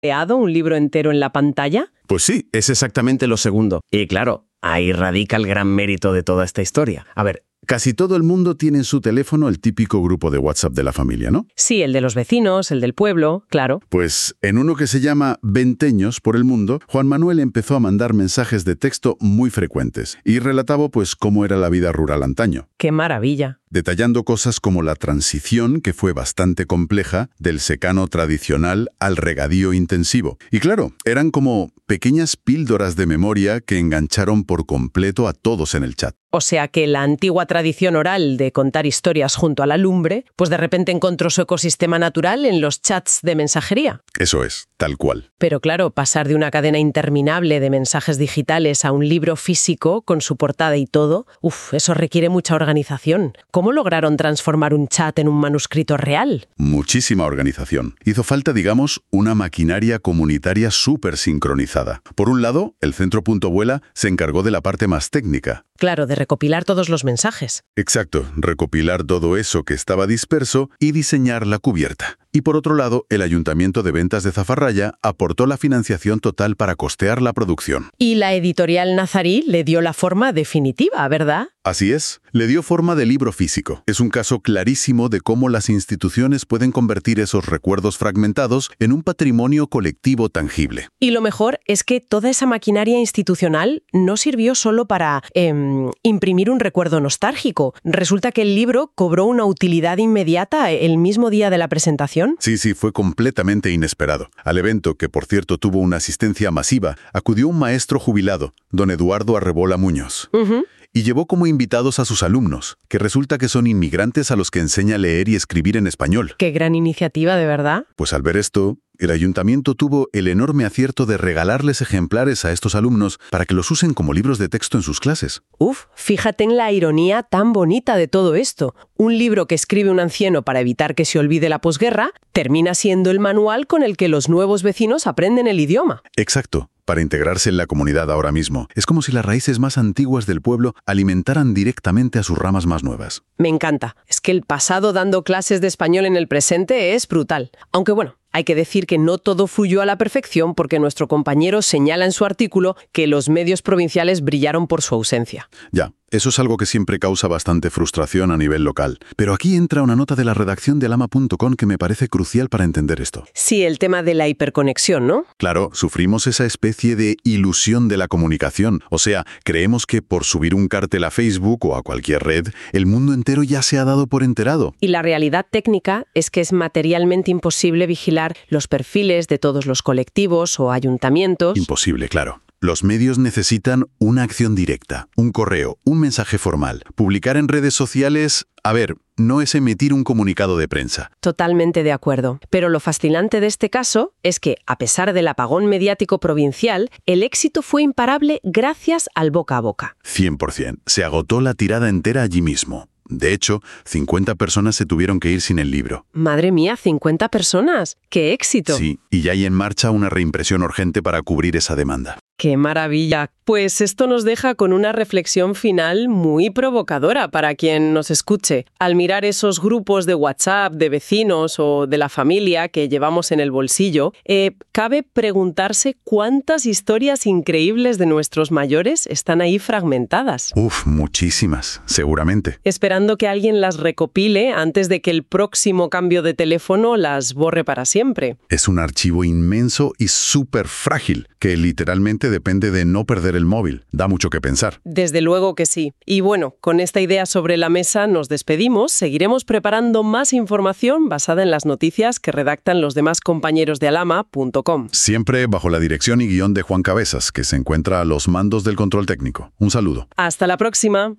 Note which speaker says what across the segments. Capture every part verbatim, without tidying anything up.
Speaker 1: creado un libro entero en la pantalla?
Speaker 2: Pues sí, es exactamente lo segundo. Y claro, ahí radica el gran mérito de toda esta historia. A ver, casi todo el mundo tiene en su teléfono el típico grupo de WhatsApp de la familia, ¿no?
Speaker 1: Sí, el de los vecinos, el del pueblo, claro.
Speaker 2: Pues en uno que se llama Venteños por el Mundo, Juan Manuel empezó a mandar mensajes de texto muy frecuentes y relataba pues cómo era la vida rural antaño.
Speaker 1: ¡Qué maravilla!
Speaker 2: Detallando cosas como la transición, que fue bastante compleja, del secano tradicional al regadío intensivo. Y claro, eran como pequeñas píldoras de memoria que engancharon por completo a todos en el chat.
Speaker 1: O sea que la antigua tradición oral de contar historias junto a la lumbre, pues de repente encontró su ecosistema natural en los chats de mensajería.
Speaker 2: Eso es, tal cual.
Speaker 1: Pero claro, pasar de una cadena interminable de mensajes digitales a un libro físico con su portada y todo, uff, eso requiere mucha organización. ¿Cómo lograron transformar un chat en un manuscrito real?
Speaker 2: Muchísima organización. Hizo falta, digamos, una maquinaria comunitaria súper sincronizada. Por un lado, el Centro Punto Vuela se encargó de la parte más técnica.
Speaker 1: Claro, de recopilar todos los mensajes.
Speaker 2: Exacto, recopilar todo eso que estaba disperso y diseñar la cubierta. Y por otro lado, el Ayuntamiento de Ventas de Zafarraya aportó la financiación total para costear la producción.
Speaker 1: Y la editorial Nazarí le dio la forma definitiva, ¿verdad?
Speaker 2: Así es, le dio forma de libro físico. Es un caso clarísimo de cómo las instituciones pueden convertir esos recuerdos fragmentados en un patrimonio colectivo tangible.
Speaker 1: Y lo mejor es que toda esa maquinaria institucional no sirvió solo para eh, imprimir un recuerdo nostálgico. Resulta que el libro cobró una utilidad inmediata el mismo día de la presentación.
Speaker 2: Sí, sí, fue completamente inesperado. Al evento, que por cierto tuvo una asistencia masiva, acudió un maestro jubilado, don Eduardo Arrebola Muñoz.
Speaker 1: Uh-huh.
Speaker 2: Y llevó como invitados a sus alumnos, que resulta que son inmigrantes a los que enseña a leer y escribir en español.
Speaker 1: ¡Qué gran iniciativa, de verdad!
Speaker 2: Pues al ver esto, el ayuntamiento tuvo el enorme acierto de regalarles ejemplares a estos alumnos para que los usen como libros de texto en sus clases.
Speaker 1: Uf, fíjate en la ironía tan bonita de todo esto. Un libro que escribe un anciano para evitar que se olvide la posguerra termina siendo el manual con el que los nuevos vecinos aprenden el idioma.
Speaker 2: Exacto. Para integrarse en la comunidad ahora mismo. Es como si las raíces más antiguas del pueblo alimentaran directamente a sus ramas más nuevas.
Speaker 1: Me encanta. Es que el pasado dando clases de español en el presente es brutal. Aunque bueno, hay que decir que no todo fluyó a la perfección porque nuestro compañero señala en su artículo que los medios provinciales brillaron por su ausencia.
Speaker 2: Ya, eso es algo que siempre causa bastante frustración a nivel local. Pero aquí entra una nota de la redacción de alama punto com que me parece crucial para entender esto.
Speaker 1: Sí, el tema de la hiperconexión, ¿no?
Speaker 2: Claro, sufrimos esa especie de ilusión de la comunicación. O sea, creemos que por subir un cartel a Facebook o a cualquier red, el mundo entero ya se ha dado por enterado.
Speaker 1: Y la realidad técnica es que es materialmente imposible vigilar los perfiles de todos los colectivos o ayuntamientos.
Speaker 2: Imposible, claro. Los medios necesitan una acción directa, un correo, un mensaje formal. Publicar en redes sociales, a ver, no es emitir un comunicado de prensa.
Speaker 1: Totalmente de acuerdo. Pero lo fascinante de este caso es que, a pesar del apagón mediático provincial, el éxito fue imparable gracias al boca a boca.
Speaker 2: cien por ciento. Se agotó la tirada entera allí mismo. De hecho, cincuenta personas se tuvieron que ir sin el libro.
Speaker 1: ¡Madre mía, cincuenta personas! ¡Qué éxito!
Speaker 2: Sí, y ya hay en marcha una reimpresión urgente para cubrir esa demanda.
Speaker 1: ¡Qué maravilla! Pues esto nos deja con una reflexión final muy provocadora para quien nos escuche. Al mirar esos grupos de WhatsApp, de vecinos o de la familia que llevamos en el bolsillo, eh, cabe preguntarse cuántas historias increíbles de nuestros mayores están ahí fragmentadas.
Speaker 2: Uf, muchísimas, seguramente.
Speaker 1: Esperando que alguien las recopile antes de que el próximo cambio de teléfono las borre para siempre.
Speaker 2: Es un archivo inmenso y súper frágil, que literalmente depende de no perder el móvil. Da mucho que pensar.
Speaker 1: Desde luego que sí. Y bueno, con esta idea sobre la mesa nos despedimos. Seguiremos preparando más información basada en las noticias que redactan los demás compañeros de alama punto com.
Speaker 2: Siempre bajo la dirección y guión de Juan Cabezas, que se encuentra a los mandos del control técnico. Un saludo.
Speaker 1: Hasta la próxima.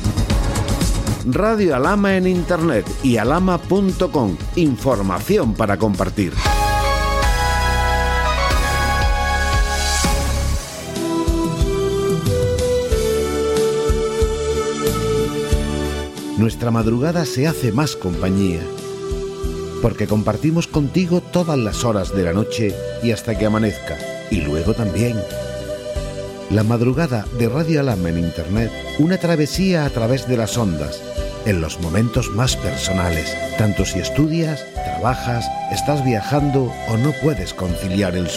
Speaker 3: Radio Alama en Internet y alama punto com. Información para compartir. Nuestra madrugada se hace más compañía, porque compartimos contigo todas las horas de la noche y hasta que amanezca, y luego también. La madrugada de Radio Alama en Internet, una travesía a través de las ondas, en los momentos más personales, tanto si estudias, trabajas, estás viajando o no puedes conciliar el